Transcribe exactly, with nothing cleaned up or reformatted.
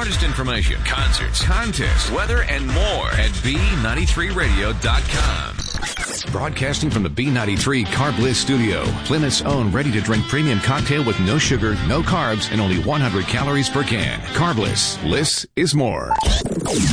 smartest information, concerts, contests, weather, and more at B ninety-three radio dot com. Broadcasting from the B ninety-three Carb Bliss studio, Plymouth's own ready-to-drink premium cocktail with no sugar, no carbs, and only one hundred calories per can. Carb Bliss. Bliss is more.